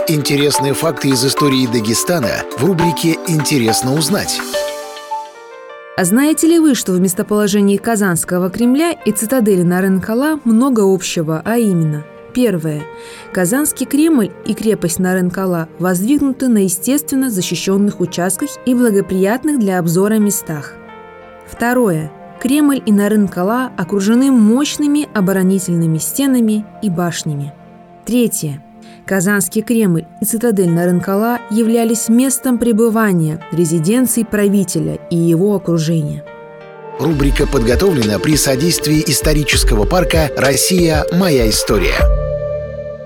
Интересные факты из истории Дагестана в рубрике «Интересно узнать». А знаете ли вы, что в местоположении Казанского Кремля и цитадели Нарынкала много общего, а именно: первое. Казанский Кремль и крепость Нарынкала воздвигнуты на естественно защищенных участках и благоприятных для обзора местах. Второе. Кремль и Нарынкала окружены мощными оборонительными стенами и башнями. Третье. Казанский Кремль и цитадель Нарынкала являлись местом пребывания резиденции правителя и его окружения. Рубрика подготовлена при содействии исторического парка «Россия. Моя история».